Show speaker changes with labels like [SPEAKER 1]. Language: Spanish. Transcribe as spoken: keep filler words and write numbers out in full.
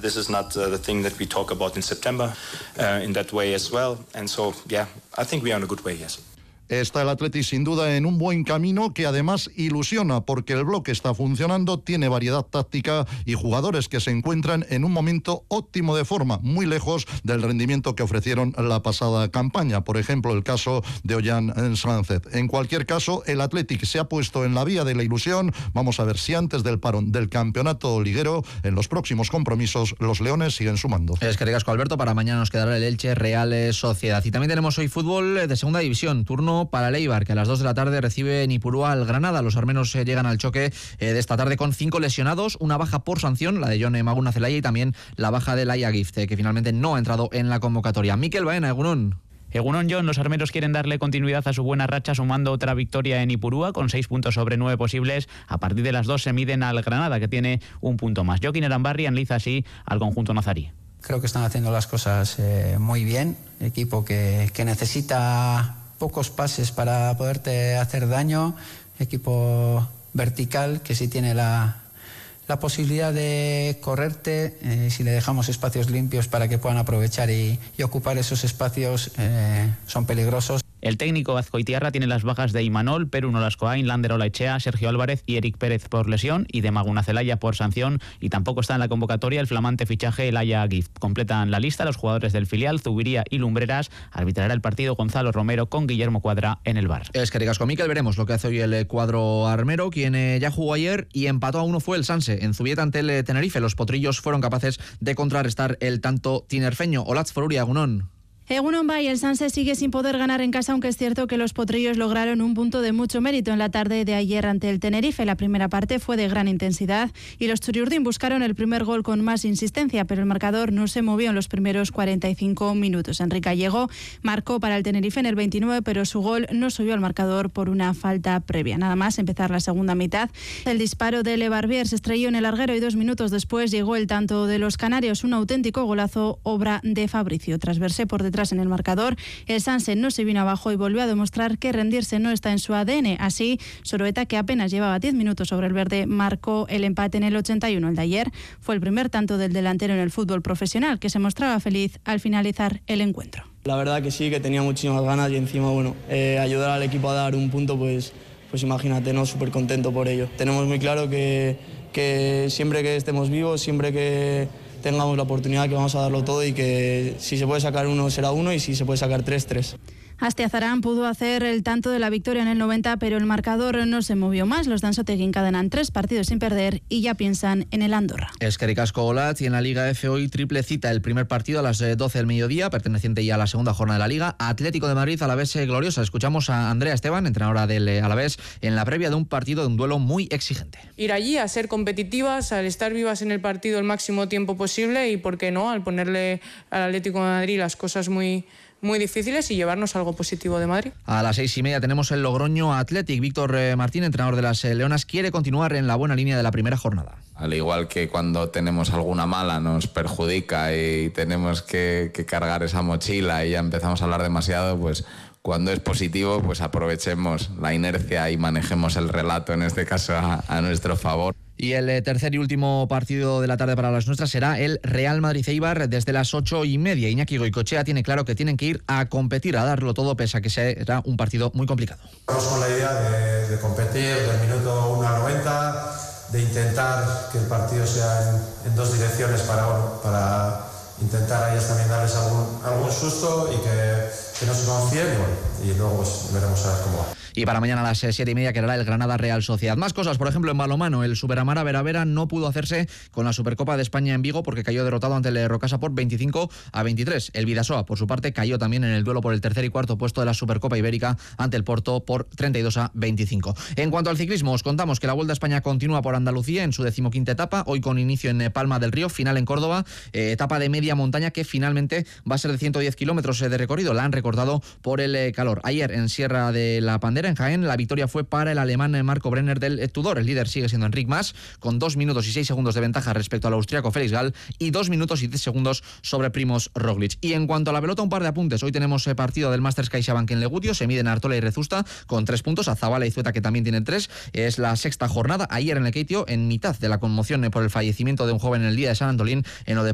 [SPEAKER 1] this is not uh, the thing that we talk about in September uh, in that way as well. And so, yeah, I think we are on a good way, yes.
[SPEAKER 2] Está el Athletic sin duda en un buen camino que además ilusiona porque el bloque está funcionando, tiene variedad táctica y jugadores que se encuentran en un momento óptimo de forma, muy lejos del rendimiento que ofrecieron la pasada campaña. Por ejemplo, el caso de Ollán Sánchez. En cualquier caso, el Athletic se ha puesto en la vía de la ilusión. Vamos a ver si antes del parón del campeonato liguero, en los próximos compromisos, los leones siguen sumando.
[SPEAKER 3] Es que ricasco, Alberto. Para mañana nos quedará el Elche Real Sociedad. Y también tenemos hoy fútbol de segunda división, turno para el Eibar, que a las dos de la tarde recibe en Ipurúa al Granada. Los armenos eh, llegan al choque eh, de esta tarde con cinco lesionados, una baja por sanción, la de Jon Maguna Zelaya, y también la baja de Laia Gift, eh, que finalmente no ha entrado en la convocatoria. Mikel Baena, Egunon.
[SPEAKER 4] Egunon Jon, los armeros quieren darle continuidad a su buena racha sumando otra victoria en Ipurúa con seis puntos sobre nueve posibles. A partir de las dos se miden al Granada, que tiene un punto más. Joaquín Erambarri analiza así al conjunto nazarí.
[SPEAKER 5] Creo que están haciendo las cosas eh, muy bien. Equipo que, que necesita pocos pases para poderte hacer daño, equipo vertical que sí tiene la, la posibilidad de correrte, eh, si le dejamos espacios limpios para que puedan aprovechar y, y ocupar esos espacios, eh, son peligrosos.
[SPEAKER 4] El técnico Azcoitiarra tiene las bajas de Imanol, Perú Nolascoain, Lander Olaechea, Sergio Álvarez y Eric Pérez por lesión, y de Maguna Zelaya por sanción, y tampoco está en la convocatoria el flamante fichaje Laia Gift. Completan la lista los jugadores del filial, Zubiría y Lumbreras. Arbitrará el partido Gonzalo Romero con Guillermo Cuadra en el V A R.
[SPEAKER 3] Es que ricasco, Mikel. Veremos lo que hace hoy el cuadro armero, quien eh, ya jugó ayer y empató a uno fue el Sanse en Zubieta ante el Tenerife. Los potrillos fueron capaces de contrarrestar el tanto tinerfeño. Olatz Foruria, Egunon.
[SPEAKER 6] Egunon Bay, el Sanse sigue sin poder ganar en casa, aunque es cierto que los potrillos lograron un punto de mucho mérito en la tarde de ayer ante el Tenerife. La primera parte fue de gran intensidad y los Txuriurdin buscaron el primer gol con más insistencia, pero el marcador no se movió en los primeros cuarenta y cinco minutos. Enrique Gallego marcó para el Tenerife en el veintinueve, pero su gol no subió al marcador por una falta previa. Nada más empezar la segunda mitad, el disparo de Le Barbier se estrelló en el larguero y dos minutos después llegó el tanto de los canarios, un auténtico golazo, obra de Fabricio. Tras verse por detrás en el marcador, el Sanse no se vino abajo y volvió a demostrar que rendirse no está en su A D N. Así, Soroeta, que apenas llevaba diez minutos sobre el verde, marcó el empate en el ochenta y uno. El de ayer fue el primer tanto del delantero en el fútbol profesional, que se mostraba feliz al finalizar el encuentro.
[SPEAKER 7] La verdad que sí, que tenía muchísimas ganas y encima, bueno, eh, ayudar al equipo a dar un punto, pues, pues imagínate, ¿no? Súper contento por ello. Tenemos muy claro que, que siempre que estemos vivos, siempre que tengamos la oportunidad, que vamos a darlo todo y que si se puede sacar uno será uno y si se puede sacar tres, tres.
[SPEAKER 6] Astiazarán pudo hacer el tanto de la victoria en el noventa, pero el marcador no se movió más. Los Dansotegui encadenan tres partidos sin perder y ya piensan en el Andorra.
[SPEAKER 3] Es que ricasco, Olatz, y en la Liga F hoy triple cita. El primer partido a las doce del mediodía, perteneciente ya a la segunda jornada de la Liga. Atlético de Madrid, Alavés Gloriosa. Escuchamos a Andrea Esteban, entrenadora del Alavés, en la previa de un partido, de un duelo muy exigente.
[SPEAKER 8] Ir allí a ser competitivas, al estar vivas en el partido el máximo tiempo posible y, ¿por qué no?, al ponerle al Atlético de Madrid las cosas muy... muy difíciles y llevarnos algo positivo de Madrid.
[SPEAKER 3] A las seis y media tenemos el Logroño Athletic. Víctor eh, Martín, entrenador de las eh, Leonas, quiere continuar en la buena línea de la primera jornada.
[SPEAKER 9] Al igual que cuando tenemos alguna mala nos perjudica y tenemos que, que cargar esa mochila y ya empezamos a hablar demasiado, pues cuando es positivo, pues aprovechemos la inercia y manejemos el relato, en este caso a, a nuestro favor.
[SPEAKER 3] Y el tercer y último partido de la tarde para las nuestras será el Real Madrid-Eibar desde las ocho y media. Iñaki Goicoechea tiene claro que tienen que ir a competir, a darlo todo, pese a que será un partido muy complicado.
[SPEAKER 10] Vamos con la idea de, de competir del minuto uno al noventa, de intentar que el partido sea en, en dos direcciones para, bueno, para intentar a ellas también darles algún, algún susto y que, que no se confíen y, bueno, y luego pues, veremos a ver cómo va.
[SPEAKER 3] Y para mañana a las siete y media quedará el Granada Real Sociedad. Más cosas, por ejemplo, en balonmano, el Superamara Veravera no pudo hacerse con la Supercopa de España en Vigo porque cayó derrotado ante el Rocasa por veinticinco a veintitrés. El Bidasoa, por su parte, cayó también en el duelo por el tercer y cuarto puesto de la Supercopa Ibérica ante el Porto por treinta y dos a veinticinco. En cuanto al ciclismo, os contamos que la Vuelta a España continúa por Andalucía en su decimoquinta etapa, hoy con inicio en Palma del Río, final en Córdoba, eh, etapa de media montaña que finalmente va a ser de ciento diez kilómetros de recorrido. La han recortado por el eh, calor. Ayer en Sierra de la Pandera, en Jaén, la victoria fue para el alemán Marco Brenner del Tudor. El líder sigue siendo Enric Mas, con dos minutos y seis segundos de ventaja respecto al austríaco Felix Gall y dos minutos y diez segundos sobre Primoz Roglic. Y en cuanto a la pelota, un par de apuntes. Hoy tenemos eh, partido del Masters CaixaBank en Legutio. Se miden Artola y Rezusta con tres puntos. Azabala y Zueta, que también tienen tres. Es la sexta jornada. Ayer en el Keitio, en mitad de la conmoción por el fallecimiento de un joven en el día de San Antolín, en lo de